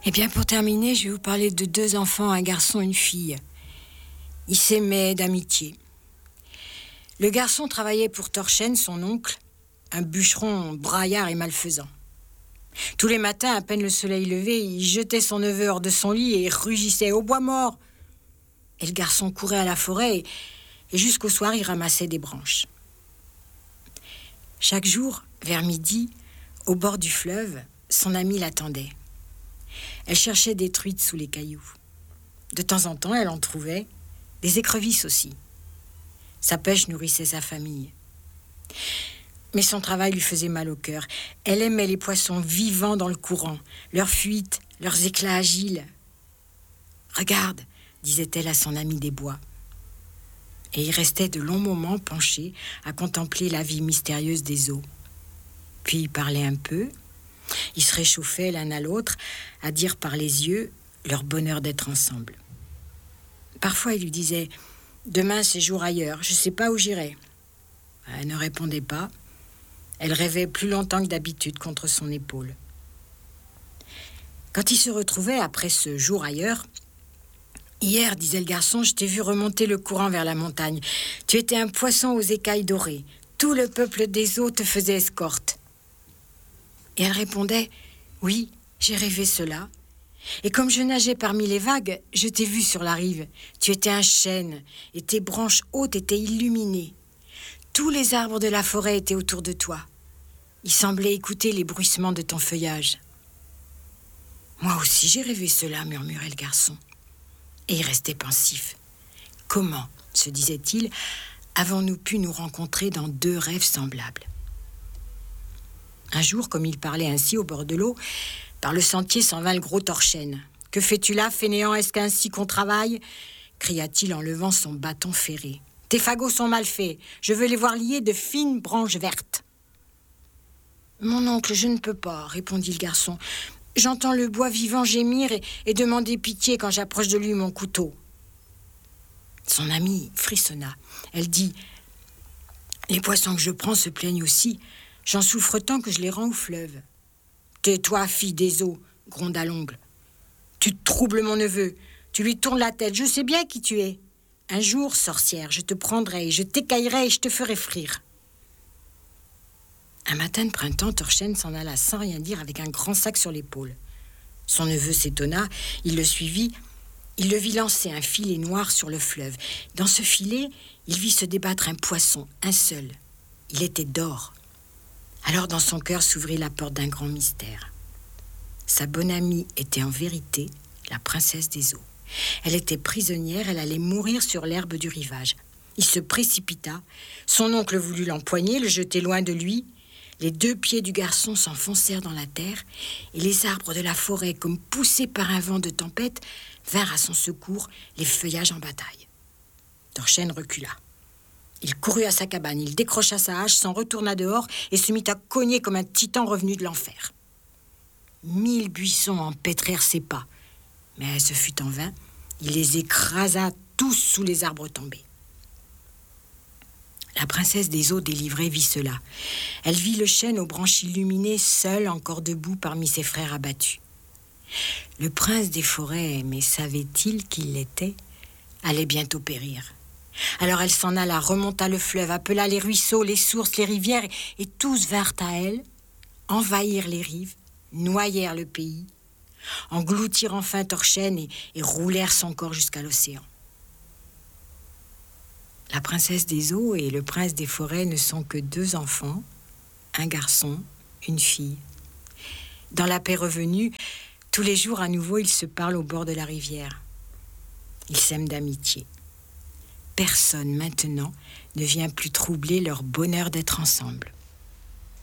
Eh bien, pour terminer, je vais vous parler de 2 enfants, un garçon et une fille. Ils s'aimaient d'amitié. Le garçon travaillait pour Thorchen, son oncle, un bûcheron braillard et malfaisant. Tous les matins, à peine le soleil levé, il jetait son neveu hors de son lit et rugissait « Au bois mort !» Et le garçon courait à la forêt et jusqu'au soir, il ramassait des branches. Chaque jour, vers midi, au bord du fleuve, son amie l'attendait. Elle cherchait des truites sous les cailloux. De temps en temps, elle en trouvait, des écrevisses aussi. Sa pêche nourrissait sa famille. Mais son travail lui faisait mal au cœur. Elle aimait les poissons vivants dans le courant, leurs fuites, leurs éclats agiles. « Regarde !» disait-elle à son ami des bois. Et il restait de longs moments penché à contempler la vie mystérieuse des eaux. Puis il parlait un peu. Ils se réchauffaient l'un à l'autre, à dire par les yeux leur bonheur d'être ensemble. Parfois, il lui disait « Demain, c'est jour ailleurs, je ne sais pas où j'irai. » Elle ne répondait pas. Elle rêvait plus longtemps que d'habitude contre son épaule. Quand ils se retrouvaient après ce jour ailleurs, « Hier, disait le garçon, je t'ai vu remonter le courant vers la montagne. Tu étais un poisson aux écailles dorées. Tout le peuple des eaux te faisait escorte. » Et elle répondait « Oui, j'ai rêvé cela. Et comme je nageais parmi les vagues, je t'ai vu sur la rive. Tu étais un chêne, et tes branches hautes étaient illuminées. Tous les arbres de la forêt étaient autour de toi. Ils semblaient écouter les bruissements de ton feuillage. »« Moi aussi j'ai rêvé cela, murmurait le garçon. Et il restait pensif. « Comment, se disait-il, avons-nous pu nous rencontrer dans 2 rêves semblables ?» Un jour, comme il parlait ainsi au bord de l'eau, par le sentier s'en vint le gros Thorchen. « Que fais-tu là, fainéant, est-ce qu'ainsi qu'on travaille ?» cria-t-il en levant son bâton ferré. « Tes fagots sont mal faits, je veux les voir liés de fines branches vertes. »« Mon oncle, je ne peux pas, répondit le garçon. J'entends le bois vivant gémir et demander pitié quand j'approche de lui mon couteau. » Son amie frissonna. Elle dit « Les poissons que je prends se plaignent aussi. J'en souffre tant que je les rends au fleuve. »« Tais-toi, fille des eaux, gronda l'ongle. Tu troubles mon neveu, tu lui tournes la tête, je sais bien qui tu es. Un jour, sorcière, je te prendrai, je t'écaillerai et je te ferai frire. » Un matin de printemps, Thorchen s'en alla sans rien dire avec un grand sac sur l'épaule. Son neveu s'étonna, il le suivit. Il le vit lancer un filet noir sur le fleuve. Dans ce filet, il vit se débattre un poisson, un seul. Il était d'or. Alors dans son cœur s'ouvrit la porte d'un grand mystère. Sa bonne amie était en vérité la princesse des eaux. Elle était prisonnière, elle allait mourir sur l'herbe du rivage. Il se précipita. Son oncle voulut l'empoigner, le jeter loin de lui. Les 2 pieds du garçon s'enfoncèrent dans la terre et les arbres de la forêt, comme poussés par un vent de tempête, vinrent à son secours, les feuillages en bataille. Thorchen recula. Il courut à sa cabane, il décrocha sa hache, s'en retourna dehors et se mit à cogner comme un titan revenu de l'enfer. 1000 buissons empêtrèrent ses pas, mais ce fut en vain. Il les écrasa tous sous les arbres tombés. La princesse des eaux délivrée vit cela. Elle vit le chêne aux branches illuminées, seul encore debout parmi ses frères abattus. Le prince des forêts, mais savait-il qu'il l'était, allait bientôt périr. Alors elle s'en alla, remonta le fleuve, appela les ruisseaux, les sources, les rivières, et tous vinrent à elle, envahirent les rives, noyèrent le pays, engloutirent enfin Thorchen et roulèrent son corps jusqu'à l'océan. La princesse des eaux et le prince des forêts ne sont que 2 enfants, un garçon, une fille. Dans la paix revenue, tous les jours à nouveau ils se parlent au bord de la rivière. Ils s'aiment d'amitié. Personne maintenant ne vient plus troubler leur bonheur d'être ensemble.